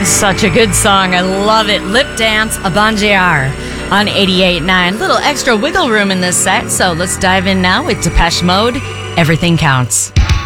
Such a good song. I love it. Lip Dance, Abangiar on 88.9. Little extra wiggle room in this set, so let's dive in now with Depeche Mode, Everything Counts.